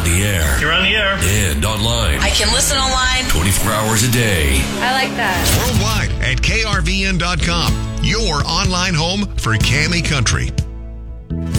the air. You're on the air. And online. I can listen online 24 hours a day. I like that. Worldwide at krvn.com. Your online home for Cami Country.